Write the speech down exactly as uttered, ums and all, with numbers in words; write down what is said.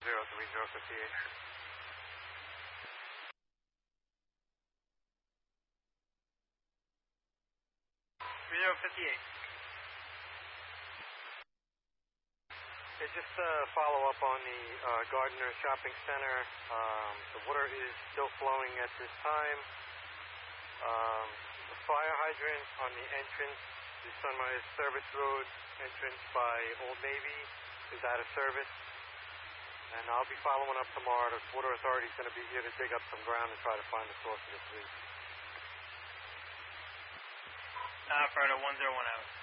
zero three zero fifty-eight. three zero fifty-eight. Okay, just uh, follow up on the uh, Gardner Shopping Center. Um, the water is still flowing at this time. Um, the fire hydrant on the entrance, the Sunrise Service Road entrance by Old Navy is out of service. And I'll be following up tomorrow. The Water Authority is going to be here to dig up some ground and try to find the source of this leak. Uh, Frodo, one zero one out.